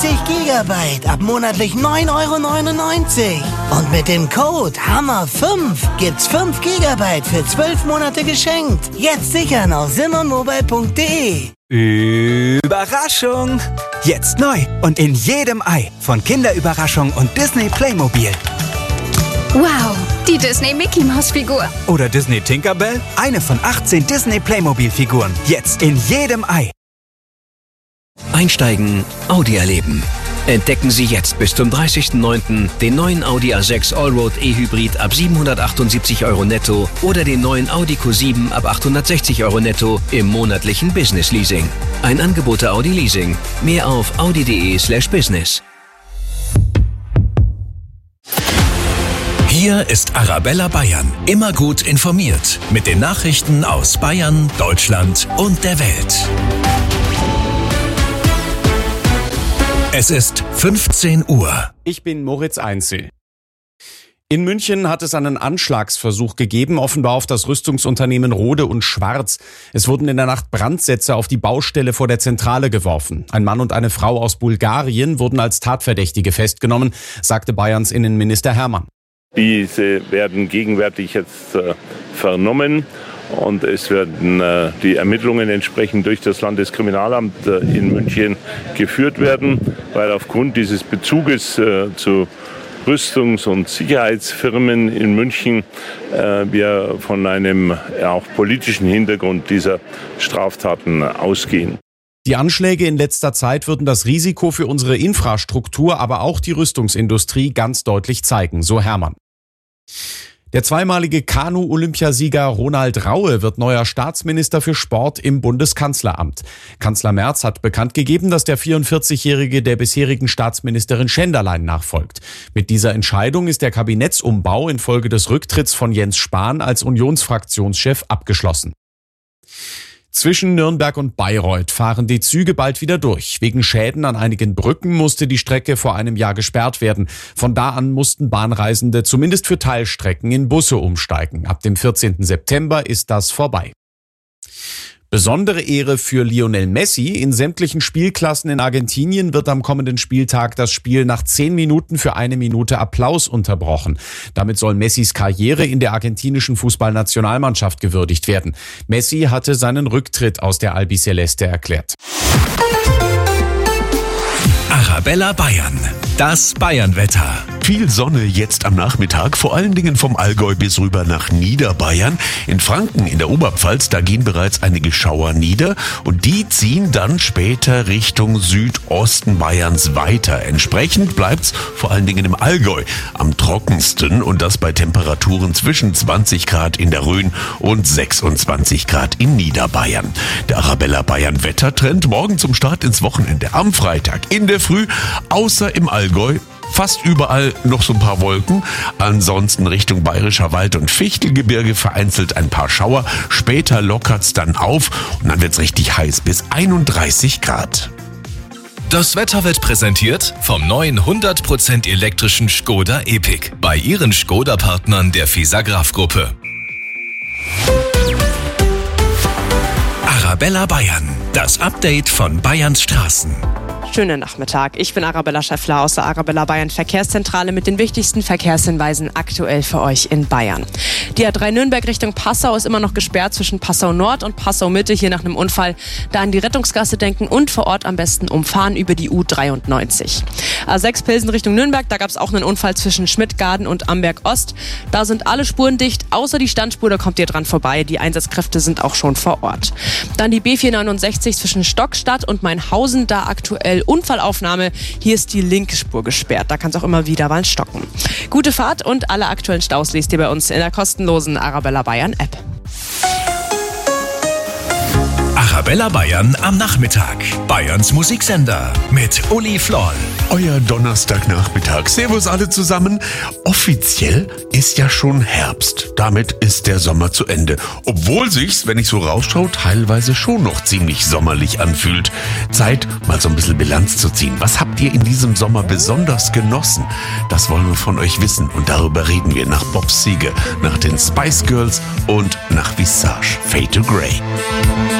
60 Gigabyte ab monatlich 9,99 €. Und mit dem Code HAMMER5 gibt's 5 Gigabyte für 12 Monate geschenkt. Jetzt sichern auf simonmobile.de. Überraschung! Jetzt neu und in jedem Ei von Kinderüberraschung und Disney Playmobil. Wow, die Disney Mickey Maus Figur. Oder Disney Tinkerbell, eine von 18 Disney Playmobil Figuren. Jetzt in jedem Ei. Einsteigen, Audi erleben. Entdecken Sie jetzt bis zum 30.09. den neuen Audi A6 Allroad E-Hybrid ab 778 € netto oder den neuen Audi Q7 ab 860 € netto im monatlichen Business Leasing. Ein Angebot der Audi Leasing. Mehr auf audi.de/business. Hier ist Arabella Bayern. Immer gut informiert mit den Nachrichten aus Bayern, Deutschland und der Welt. Es ist 15 Uhr. Ich bin Moritz Einzel. In München hat es einen Anschlagsversuch gegeben, offenbar auf das Rüstungsunternehmen Rohde und Schwarz. Es wurden in der Nacht Brandsätze auf die Baustelle vor der Zentrale geworfen. Ein Mann und eine Frau aus Bulgarien wurden als Tatverdächtige festgenommen, sagte Bayerns Innenminister Hermann. Diese werden gegenwärtig jetzt vernommen. Und es werden die Ermittlungen entsprechend durch das Landeskriminalamt in München geführt werden, weil aufgrund dieses Bezuges zu Rüstungs- und Sicherheitsfirmen in München wir von einem auch politischen Hintergrund dieser Straftaten ausgehen. Die Anschläge in letzter Zeit würden das Risiko für unsere Infrastruktur, aber auch die Rüstungsindustrie ganz deutlich zeigen, so Hermann. Der zweimalige Kanu-Olympiasieger Ronald Raue wird neuer Staatsminister für Sport im Bundeskanzleramt. Kanzler Merz hat bekannt gegeben, dass der 44-Jährige der bisherigen Staatsministerin Schenderlein nachfolgt. Mit dieser Entscheidung ist der Kabinettsumbau infolge des Rücktritts von Jens Spahn als Unionsfraktionschef abgeschlossen. Zwischen Nürnberg und Bayreuth fahren die Züge bald wieder durch. Wegen Schäden an einigen Brücken musste die Strecke vor einem Jahr gesperrt werden. Von da an mussten Bahnreisende zumindest für Teilstrecken in Busse umsteigen. Ab dem 14. September ist das vorbei. Besondere Ehre für Lionel Messi. In sämtlichen Spielklassen in Argentinien wird am kommenden Spieltag das Spiel nach 10 Minuten für 1 Minute Applaus unterbrochen. Damit soll Messis Karriere in der argentinischen Fußballnationalmannschaft gewürdigt werden. Messi hatte seinen Rücktritt aus der Albiceleste erklärt. Arabella Bayern. Das Bayernwetter. Viel Sonne jetzt am Nachmittag, vor allen Dingen vom Allgäu bis rüber nach Niederbayern. In Franken, in der Oberpfalz, da gehen bereits einige Schauer nieder und die ziehen dann später Richtung Südosten Bayerns weiter. Entsprechend bleibt's vor allen Dingen im Allgäu am trockensten und das bei Temperaturen zwischen 20 Grad in der Rhön und 26 Grad in Niederbayern. Der Arabella Bayern Wettertrend morgen zum Start ins Wochenende am Freitag in der Früh, außer im Allgäu. Fast überall noch so ein paar Wolken. Ansonsten Richtung Bayerischer Wald und Fichtelgebirge vereinzelt ein paar Schauer. Später lockert's dann auf und dann wird's richtig heiß bis 31 Grad. Das Wetter wird präsentiert vom neuen 100% elektrischen Škoda Epiq bei Ihren Škoda-Partnern der Fisagraph-Gruppe. Arabella Bayern, das Update von Bayerns Straßen. Schönen Nachmittag. Ich bin Arabella Schäffler aus der Arabella Bayern Verkehrszentrale mit den wichtigsten Verkehrshinweisen aktuell für euch in Bayern. Die A3 Nürnberg Richtung Passau ist immer noch gesperrt zwischen Passau Nord und Passau Mitte, hier nach einem Unfall. Da an die Rettungsgasse denken und vor Ort am besten umfahren über die U93. A6 Pilsen Richtung Nürnberg, da gab es auch einen Unfall zwischen Schmidtgarden und Amberg Ost. Da sind alle Spuren dicht, außer die Standspur, da kommt ihr dran vorbei. Die Einsatzkräfte sind auch schon vor Ort. Dann die B469 zwischen Stockstadt und Mainhausen, da aktuell Unfallaufnahme. Hier ist die linke Spur gesperrt. Da kann es auch immer wieder mal stocken. Gute Fahrt und alle aktuellen Staus lest ihr bei uns in der kostenlosen Arabella Bayern App. Arabella Bayern am Nachmittag. Bayerns Musiksender mit Uli Floll. Euer Donnerstagnachmittag. Servus alle zusammen. Offiziell ist ja schon Herbst. Damit ist der Sommer zu Ende. Obwohl sich's, wenn ich so rausschaue, teilweise schon noch ziemlich sommerlich anfühlt. Zeit, mal so ein bisschen Bilanz zu ziehen. Was habt ihr in diesem Sommer besonders genossen? Das wollen wir von euch wissen und darüber reden wir nach Bob Seger, nach den Spice Girls und nach Visage, Fade to Grey.